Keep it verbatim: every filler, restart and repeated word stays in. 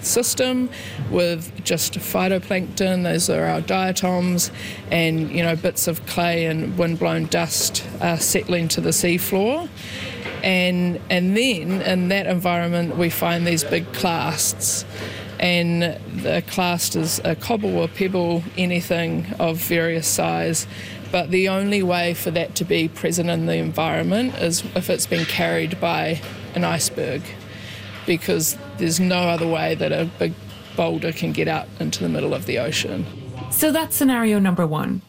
system with just phytoplankton. Those are our diatoms, and you know bits of clay and windblown dust are settling to the seafloor. And and then in that environment we find these big clasts. And the clast is a cobble or pebble, anything of various size. But the only way for that to be present in the environment is if it's been carried by an iceberg, because there's no other way that a big boulder can get out into the middle of the ocean. So that's scenario number one.